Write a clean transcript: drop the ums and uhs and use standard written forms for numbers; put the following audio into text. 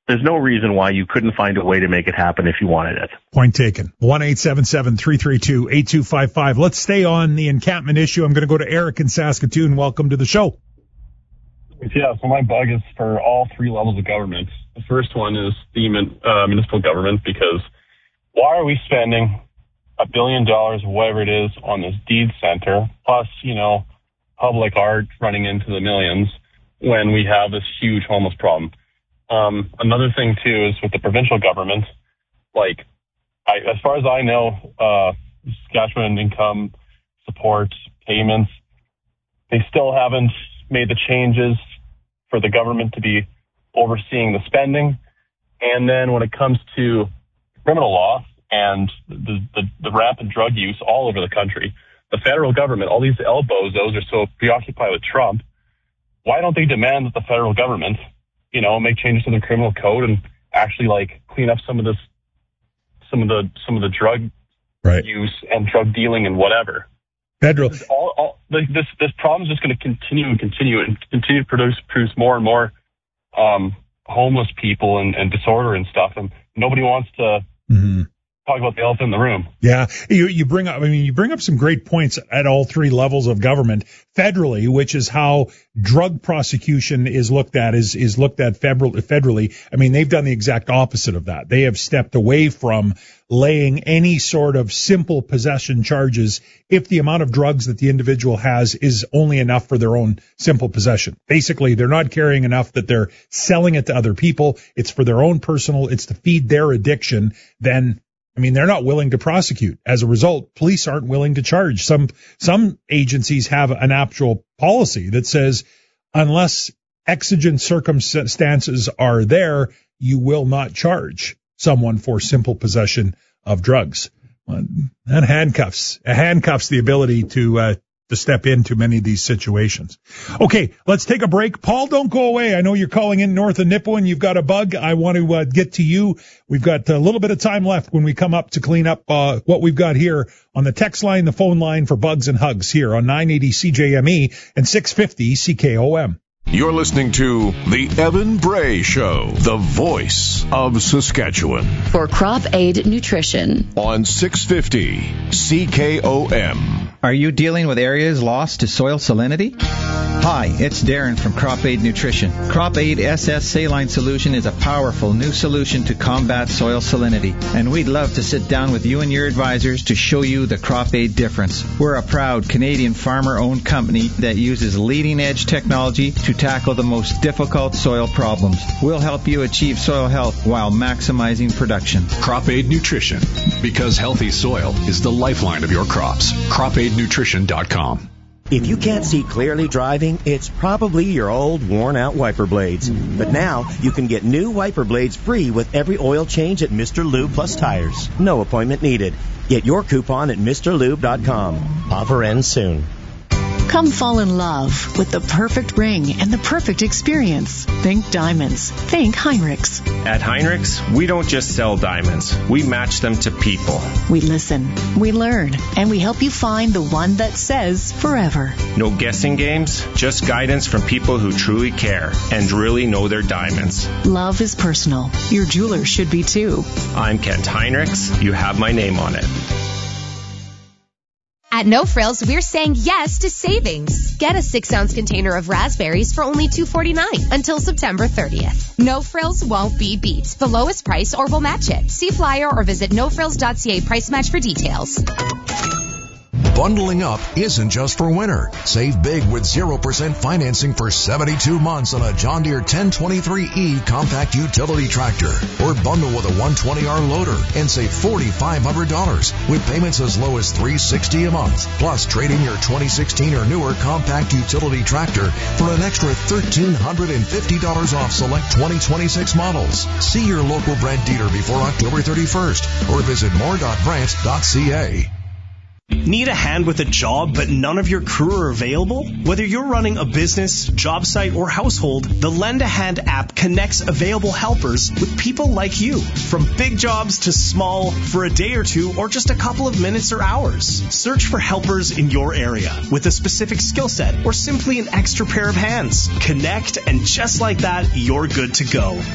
there's no reason why you couldn't find a way to make it happen if you wanted it. Point taken. 1-877-332-8255. Let's stay on the encampment issue. I'm going to go to Eric in Saskatoon. Welcome to the show. Yeah, so my bug is for all three levels of government. The first one is the municipal government, because why are we spending $1 billion, whatever it is, on this deed center, plus, public art running into the millions when we have this huge homeless problem? Another thing, too, is with the provincial government, as far as I know, Saskatchewan income support payments, they still haven't made the changes for the government to be overseeing the spending. And then when it comes to criminal law and the rampant drug use all over the country, the federal government, all these elbozos are so preoccupied with Trump. Why don't they demand that the federal government, make changes to the criminal code and actually clean up some of the drug use and drug dealing and whatever? Federal. This problem is just going to continue and continue to produce more and more homeless people and disorder and stuff, and nobody wants to talk about the elephant in the room. Yeah, you bring up some great points at all three levels of government. Federally, which is how drug prosecution is looked at federally. I mean, they've done the exact opposite of that. They have stepped away from laying any sort of simple possession charges if the amount of drugs that the individual has is only enough for their own simple possession. Basically, they're not carrying enough that they're selling it to other people. It's for their own personal, it's to feed their addiction. Then they're not willing to prosecute. As a result, police aren't willing to charge. Some agencies have an actual policy that says unless exigent circumstances are there, you will not charge someone for simple possession of drugs. That handcuffs the ability to step into many of these situations. Okay, let's take a break. Paul, don't go away. I know you're calling in north of Nipawin. You've got a bug. I want to get to you. We've got a little bit of time left when we come up to clean up what we've got here on the text line, the phone line for Bugs and Hugs here on 980 CJME and 650 CKOM. You're listening to The Evan Bray Show, the voice of Saskatchewan. For Crop Aid Nutrition. On 650 CKOM. Are you dealing with areas lost to soil salinity? Hi, it's Darren from Crop Aid Nutrition. Crop Aid SS Saline Solution is a powerful new solution to combat soil salinity, and we'd love to sit down with you and your advisors to show you the Crop Aid difference. We're a proud Canadian farmer-owned company that uses leading-edge technology to tackle the most difficult soil problems. We'll help you achieve soil health while maximizing production. Crop Aid Nutrition, because healthy soil is the lifeline of your crops. CropAidNutrition.com. If you can't see clearly driving, it's probably your old worn-out wiper blades. But now you can get new wiper blades free with every oil change at Mr. Lube Plus Tires. No appointment needed. Get your coupon at MrLube.com. Offer ends soon. Come fall in love with the perfect ring and the perfect experience. Think diamonds. Think Heinrichs. At Heinrichs, we don't just sell diamonds. We match them to people. We listen, we learn, and we help you find the one that says forever. No guessing games, just guidance from people who truly care and really know their diamonds. Love is personal. Your jeweler should be too. I'm Kent Heinrichs. You have my name on it. At No Frills, we're saying yes to savings. Get a 6-ounce container of raspberries for only $2.49 until September 30th. No Frills won't be beat. The lowest price or we'll match it. See flyer or visit nofrills.ca price match for details. Bundling up isn't just for winter. Save big with 0% financing for 72 months on a John Deere 1023E compact utility tractor. Or bundle with a 120R loader and save $4,500 with payments as low as $360 a month. Plus, trade in your 2016 or newer compact utility tractor for an extra $1,350 off select 2026 models. See your local Brant dealer before October 31st or visit more.brant.ca. Need a hand with a job, but none of your crew are available? Whether you're running a business, job site, or household, the Lend a Hand app connects available helpers with people like you. From big jobs to small, for a day or two, or just a couple of minutes or hours. Search for helpers in your area with a specific skill set or simply an extra pair of hands. Connect, and just like that, you're good to go.